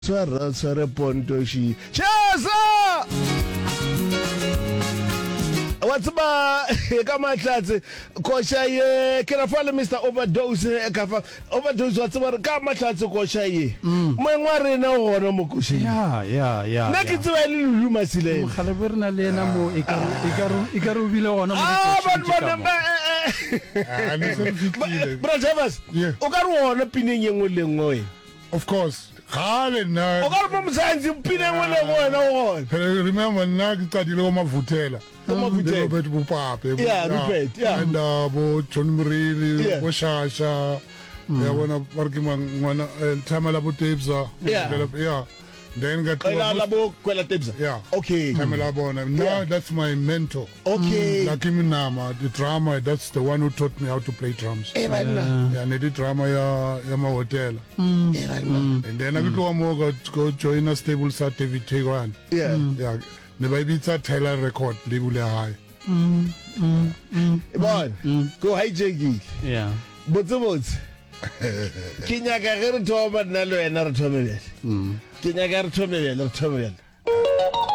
Swara pontoshi. Chasa! What's ba kama tlatse kosha ye ke ra fala Mr Overdose ka fa Overdose what's ba kama tlatse kosha ye mongwa rena gona mo koshi ya na ke tswa le luluma sile khalberna le na mo ikaru bile gona mo bro Javas o ka re wona pineng yengwe le ngwe Of course. Khale na. O ka re mo msanzi pineng ngwe le ngwe na wona Remember na ke qadile go mavutela. Mavutela. Robert Bupape. Yeah, Rupert, yeah. And bo John Murili, bo Shasha. Ya bona barki ngwana Tamala Botebza. Yeah. Then got labo kwela tebza yeah. Okay. Tamala bona. Now that's my mentor. Okay. Lakimi Nama, the drama, that's the one who taught me how to play drums. Yeah, and the drama ya ma hotel. And then I go join a stable sat David Tegwan. Yeah. Yeah. The baby it's a Taylor record, Libule High. Bon. Go hijack. yeah Botsebotse. Ke nyaka ge re thoba nna le wena re thomebele. Ke nyaka re thomebele.